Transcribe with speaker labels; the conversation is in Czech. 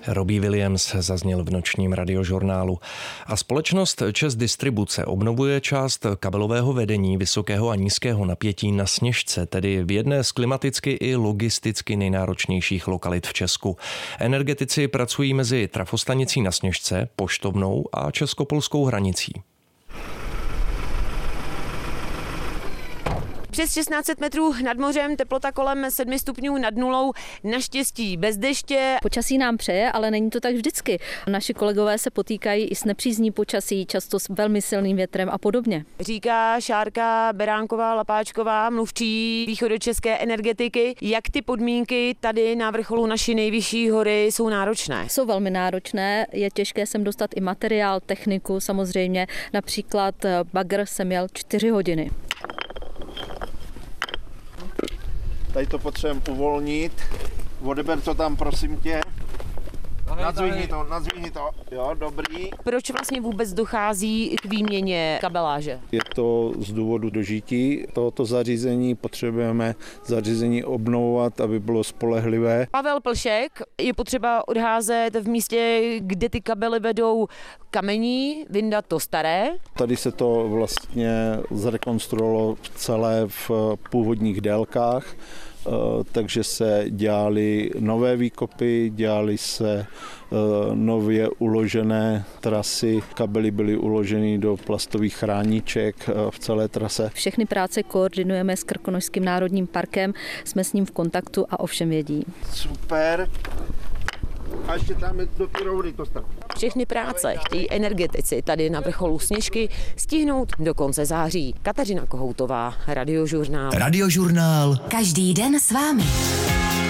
Speaker 1: Robbie Williams zazněl v nočním radiožurnálu. A společnost ČEZ Distribuce obnovuje část kabelového vedení vysokého a nízkého napětí na Sněžce, tedy v jedné z klimaticky i logisticky nejnáročnějších lokalit v Česku. Energetici pracují mezi trafostanicí na Sněžce, Poštovnou a českopolskou hranicí.
Speaker 2: Přes 1600 metrů nad mořem, teplota kolem 7 stupňů nad nulou, naštěstí bez deště.
Speaker 3: Počasí nám přeje, ale není to tak vždycky. Naši kolegové se potýkají i s nepřízní počasí, často s velmi silným větrem a podobně.
Speaker 2: Říká Šárka Beránková-Lapáčková, mluvčí východočeské energetiky. Jak ty podmínky tady na vrcholu naší nejvyšší hory jsou náročné?
Speaker 3: Jsou velmi náročné, je těžké sem dostat i materiál, techniku samozřejmě. Například bagr jsem jel 4 hodiny.
Speaker 4: Tady to potřebujeme uvolnit. Odeber to tam, prosím tě. Nadzvihni to. Jo, dobrý.
Speaker 2: Proč vlastně vůbec dochází k výměně kabeláže?
Speaker 4: Je to z důvodu dožití tohoto zařízení. Potřebujeme zařízení obnovovat, aby bylo spolehlivé.
Speaker 2: Pavel Plšek, je potřeba odházet v místě, kde ty kabely vedou kamení, vyndat to staré.
Speaker 4: Tady se to vlastně zrekonstruovalo celé v původních délkách. Takže se dělaly nové výkopy, dělaly se nově uložené trasy, kabely byly uloženy do plastových chrániček v celé trase.
Speaker 3: Všechny práce koordinujeme s Krkonošským národním parkem, jsme s ním v kontaktu a o všem vědí.
Speaker 4: Super. A ještě tam do té roury to stav.
Speaker 2: Všechny práce chtějí energetici tady na vrcholu Sněžky stihnout do konce září. Kateřina Kohoutová, Radiožurnál.
Speaker 5: Radiožurnál. Každý den s vámi.